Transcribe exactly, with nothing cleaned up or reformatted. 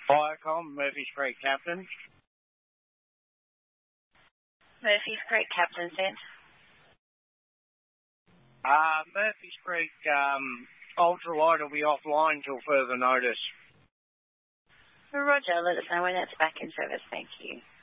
Viacom, Murphy's Creek Captain. Murphy's Creek Captain sent. Uh, Murphy's Creek um, ultralight will be offline till further notice. Roger, let us know when that's back in service. Thank you.